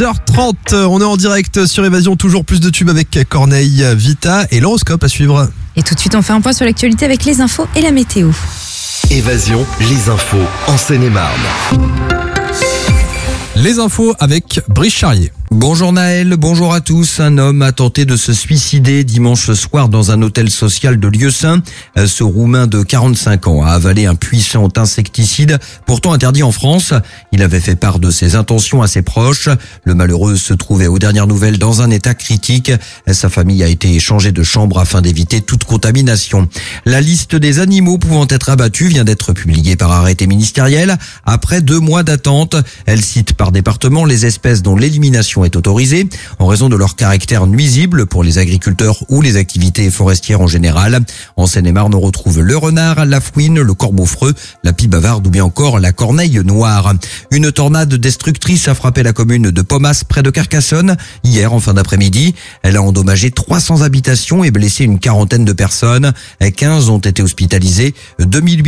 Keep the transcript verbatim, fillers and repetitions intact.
six heures trente, on est en direct sur Évasion, toujours plus de tubes avec Corneille, Vita et l'horoscope à suivre. Et tout de suite, on fait un point sur l'actualité avec les infos et la météo. Évasion, les infos en Seine-et-Marne. Les infos avec Brice Charrier. Bonjour Naël, bonjour à tous. Un homme a tenté de se suicider dimanche soir dans un hôtel social de Lieusaint. Ce Roumain de quarante-cinq ans a avalé un puissant insecticide, pourtant interdit en France. Il avait fait part de ses intentions à ses proches. Le malheureux se trouvait aux dernières nouvelles dans un état critique. Sa famille a été échangée de chambre afin d'éviter toute contamination. La liste des animaux pouvant être abattus vient d'être publiée par arrêté ministériel. Après deux mois d'attente, elle cite par département les espèces dont l'élimination est autorisée en raison de leur caractère nuisible pour les agriculteurs ou les activités forestières en général. En Seine-et-Marne, on retrouve le renard, la fouine, le corbeau-freux, la pie bavarde ou bien encore la corneille noire. Une tornade destructrice a frappé la commune de Pomas près de Carcassonne hier en fin d'après-midi. Elle a endommagé trois cents habitations et blessé une quarantaine de personnes. quinze ont été hospitalisées. deux mille